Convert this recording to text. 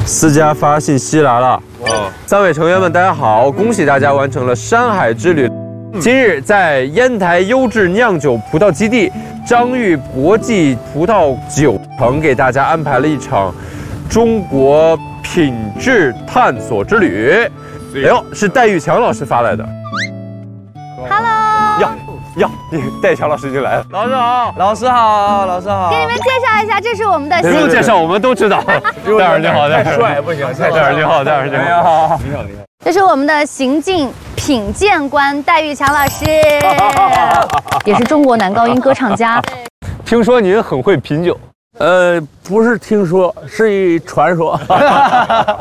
私家发信息来了。3位成员们，大家好！恭喜大家完成了山海之旅。今日在烟台优质酿酒葡萄基地张裕国际葡萄酒城给大家安排了一场中国品质探索之旅。哎呦，是戴玉强老师发来的。 Hello。 呀，戴玉强老师已经来了。老师好， 老师好，老师好。 给你们介绍一下，这是我们的不用介绍，我们都知道。戴耳机好， 太帅不行， 戴耳机好，戴耳机好。 你好，你好。 这是我们的行进品鉴官戴玉强老师，也是中国男高音歌唱家。 听说您很会品酒。 不是听说，是一传说。